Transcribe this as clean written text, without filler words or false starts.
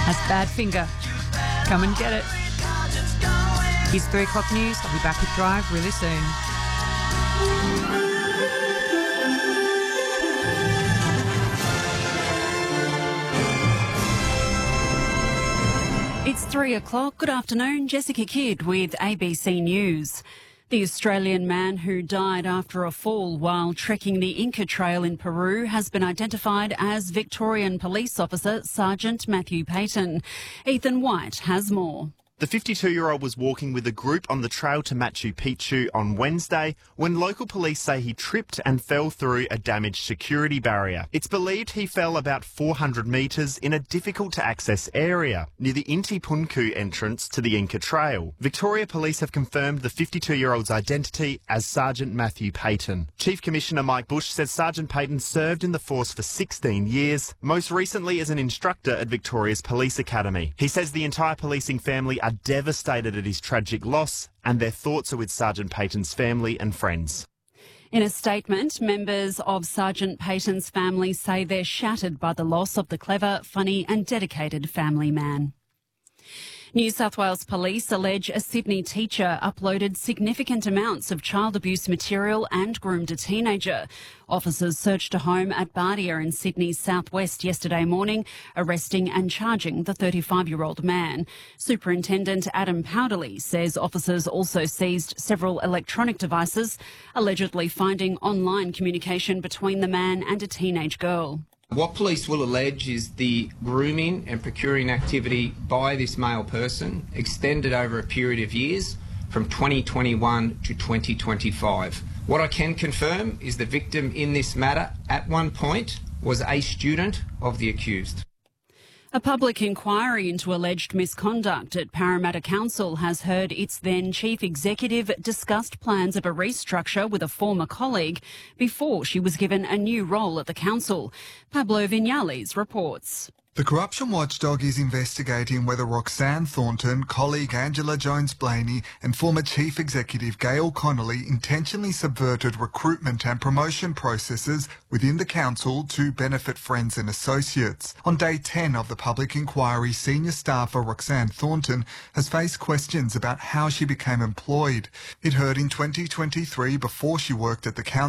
That's Badfinger. Come and get it. Here's 3 o'clock news. I'll be back with Drive really soon. It's 3 o'clock. Good afternoon. Jessica Kidd with ABC News. The Australian man who died after a fall while trekking the Inca Trail in Peru has been identified as Victorian Police Officer Sergeant Matthew Payton. Ethan White has more. The 52-year-old was walking with a group on the trail to Machu Picchu on Wednesday when local police say he tripped and fell through a damaged security barrier. It's believed he fell about 400 metres in a difficult-to-access area near the Inti Punku entrance to the Inca Trail. Victoria Police have confirmed the 52-year-old's identity as Sergeant Matthew Payton. Chief Commissioner Mike Bush says Sergeant Payton served in the force for 16 years, most recently as an instructor at Victoria's Police Academy. He says the entire policing family are devastated at his tragic loss and their thoughts are with Sergeant Payton's family and friends. In a statement, members of Sergeant Payton's family say they're shattered by the loss of the clever, funny and dedicated family man. New South Wales Police allege a Sydney teacher uploaded significant amounts of child abuse material and groomed a teenager. Officers searched a home at Bardia in Sydney's southwest yesterday morning, arresting and charging the 35-year-old man. Superintendent Adam Powderly says officers also seized several electronic devices, allegedly finding online communication between the man and a teenage girl. What police will allege is the grooming and procuring activity by this male person extended over a period of years from 2021 to 2025. What I can confirm is the victim in this matter at one point was a student of the accused. A public inquiry into alleged misconduct at Parramatta Council has heard its then chief executive discussed plans of a restructure with a former colleague before she was given a new role at the council. Pablo Vinales reports. The corruption watchdog is investigating whether Roxanne Thornton, colleague Angela Jones-Blaney and former Chief Executive Gail Connolly intentionally subverted recruitment and promotion processes within the council to benefit friends and associates. On day 10 of the public inquiry, senior staffer Roxanne Thornton has faced questions about how she became employed. It heard in 2023 before she worked at the council.